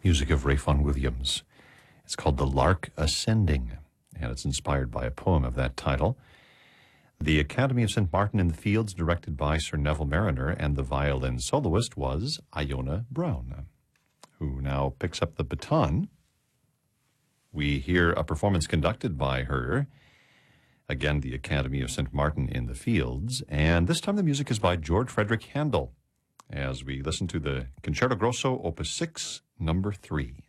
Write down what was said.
music of Ralph Vaughan Williams. It's called The Lark Ascending, and it's inspired by a poem of that title. The Academy of St. Martin in the Fields, directed by Sir Neville Marriner, and the violin soloist was Iona Brown, who now picks up the baton. We hear a performance conducted by her, again, the Academy of St. Martin in the Fields, and this time the music is by George Frederick Handel, as we listen to the Concerto Grosso, Opus 6, Number 3.